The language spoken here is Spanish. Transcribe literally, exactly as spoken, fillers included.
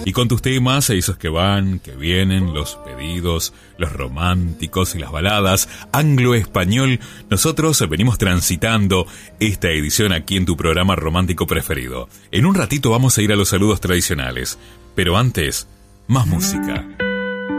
Y con tus temas, esos que van, que vienen, los pedidos, los románticos y las baladas, anglo-español, nosotros venimos transitando esta edición aquí en tu programa romántico preferido. En un ratito vamos a ir a los saludos tradicionales, pero antes, más música.